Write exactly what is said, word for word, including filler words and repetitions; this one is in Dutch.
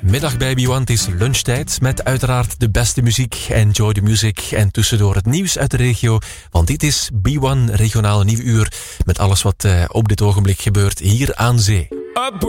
Goedemiddag bij B one, het is lunchtijd met uiteraard de beste muziek. Enjoy the music en tussendoor het nieuws uit de regio. Want dit is B one Regionale Nieuwuur met alles wat uh, op dit ogenblik gebeurt hier aan zee. Up